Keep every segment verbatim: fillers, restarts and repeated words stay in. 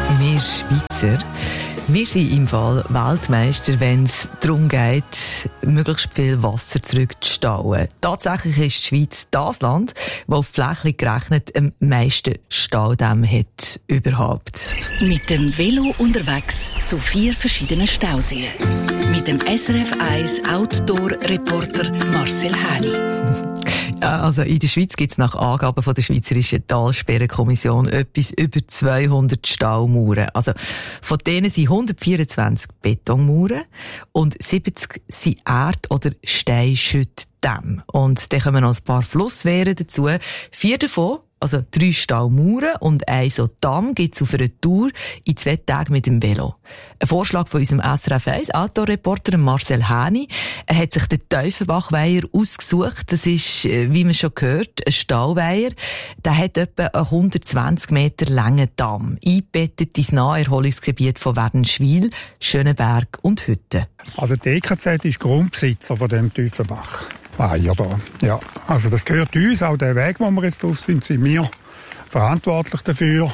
Wir Schweizer, wir sind im Fall Weltmeister, wenn es darum geht, möglichst viel Wasser zurückzustauen. Tatsächlich ist die Schweiz das Land, das auf Fläche gerechnet am meisten Staudämme hat überhaupt. Mit dem Velo unterwegs zu vier verschiedenen Stauseen. Mit dem S R F eins Outdoor-Reporter Marcel Häni. Also in der Schweiz gibt es nach Angaben von der Schweizerischen Talsperrenkommission etwas über zweihundert Staumauern. Also von denen sind hundertvierundzwanzig Betonmauern und siebzig sind Erd- oder Steinschüttdämme. Und dann kommen noch ein paar Flusswehren dazu. Vier davon, also drei Staumauern und ein so Damm, gibt es auf einer Tour in zwei Tagen mit dem Velo. Ein Vorschlag von unserem S R F eins Outdoor-Reporter Marcel Häni. Er hat sich den Teufenbachweiher ausgesucht. Das ist, wie man schon gehört, ein Stauweiher. Der hat etwa einen hundertzwanzig Meter langen Damm, eingebettet ins Naherholungsgebiet von Wädenswil, Schönenberg und Hütten. Also die E K Z ist Grundbesitzer von dem Teufenbach. Weiher da. Ja, also das gehört uns, auch der Weg, wo wir jetzt drauf sind, sind wir verantwortlich dafür.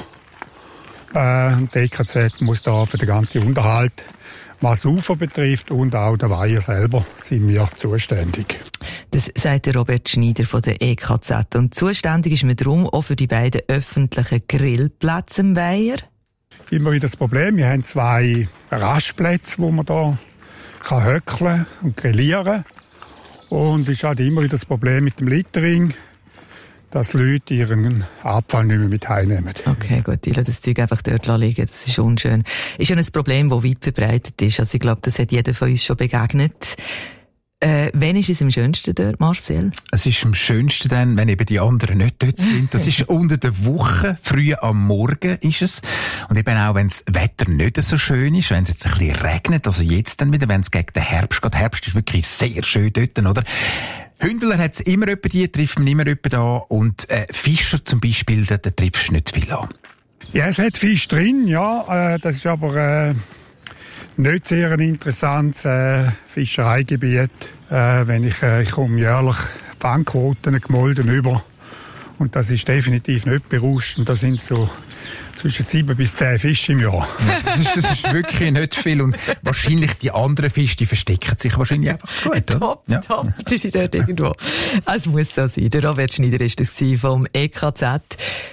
Äh, die E K Z muss da für den ganzen Unterhalt, was Ufer betrifft und auch der Weiher selber, sind wir zuständig. Das sagt der Robert Schneider von der E K Z. Und zuständig ist man darum auch für die beiden öffentlichen Grillplätze im Weiher. Immer wieder das Problem, wir haben zwei Rastplätze, wo man da kann höckeln und grillieren. Und es ist halt immer wieder das Problem mit dem Littering, dass Leute ihren Abfall nicht mehr mit heimnehmen. Okay, gut, die lassen das Zeug einfach dort liegen, das ist unschön. Ist ja ein Problem, das weit verbreitet ist. Also ich glaube, das hat jeder von uns schon begegnet. Äh, wann ist es am schönsten dort, Marcel? Es ist am schönsten dann, wenn eben die anderen nicht dort sind. Das ist unter der Woche, früh am Morgen ist es. Und eben auch, wenn das Wetter nicht so schön ist, wenn es jetzt ein bisschen regnet, also jetzt dann wieder, wenn es gegen den Herbst geht. Herbst ist wirklich sehr schön dort, oder? Hündler hat es immer jemanden, die trifft man immer jemanden da. Und äh, Fischer zum Beispiel, da, da triffst du nicht viel an. Ja, es hat Fisch drin, ja. Äh, das ist aber äh, nicht sehr ein interessantes äh, Fischereigebiet. Äh, wenn ich, äh, ich komme jährlich Fangquoten gemolden über. Und das ist definitiv nicht berauschend. Das sind so zwischen sieben bis zehn Fische im Jahr. Ja, das, ist, das ist wirklich nicht viel. Und wahrscheinlich die anderen Fische, die verstecken sich wahrscheinlich einfach zu gut. Top, ja. top. Sie sind dort irgendwo. Es muss so sein. Der Robert Schneider ist das vom E K Z.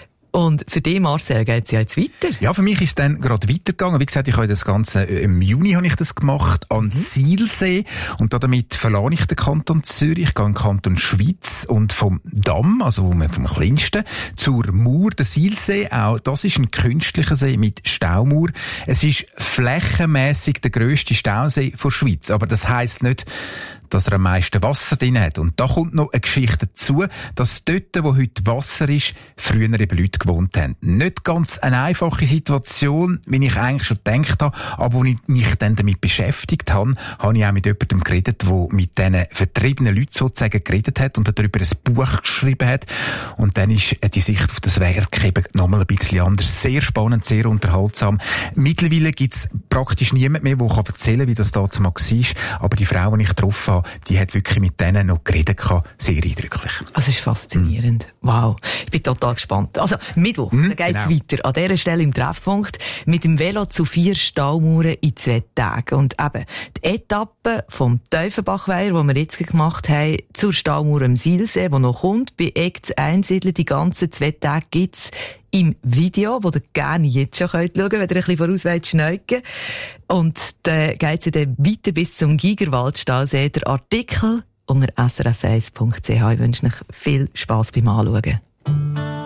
Und für dich, Marcel, geht es ja jetzt weiter? Ja, für mich ist es dann gerade weitergegangen. Wie gesagt, ich habe das Ganze, im Juni habe ich das gemacht, an mhm. Sihlsee. Und damit verlasse ich den Kanton Zürich, gehe in den Kanton Schwyz und vom Damm, also vom kleinsten, zur Mauer, der Sihlsee. Auch das ist ein künstlicher See mit Staumauer. Es ist flächenmässig der grösste Stausee der Schweiz. Aber das heisst nicht, dass er am meisten Wasser drin hat. Und da kommt noch eine Geschichte dazu, dass dort, wo heute Wasser ist, früher eben Leute gewohnt haben. Nicht ganz eine einfache Situation, wie ich eigentlich schon gedacht habe, aber als ich mich dann damit beschäftigt habe, habe ich auch mit jemandem geredet, der mit diesen vertriebenen Leuten sozusagen geredet hat und darüber ein Buch geschrieben hat. Und dann ist die Sicht auf das Werk eben nochmal ein bisschen anders. Sehr spannend, sehr unterhaltsam. Mittlerweile gibt es praktisch niemand mehr, der erzählen kann, wie das damals war. Aber die Frau, die ich getroffen habe, die hat wirklich mit denen noch geredet, sehr eindrücklich. Also, es ist faszinierend. Mm. Wow. Ich bin total gespannt. Also, Mittwoch, mm, da geht's genau. weiter. An dieser Stelle im Treffpunkt mit dem Velo zu vier Staumauern in zwei Tagen. Und eben, die Etappe vom Teufenbachweiher, die wir jetzt gemacht haben, zur Staumauer am Sihlsee, die noch kommt, bei Egz einsiedeln, die ganzen zwei Tage gibt's im Video, wo ihr gerne jetzt schon schauen könnt, wenn ihr ein bisschen voraus wollt schneuken. Und dann geht's dann weiter bis zum Gigerwaldstausee. Der Artikel unter s r f eins punkt c h. Ich wünsche euch viel Spass beim Anschauen.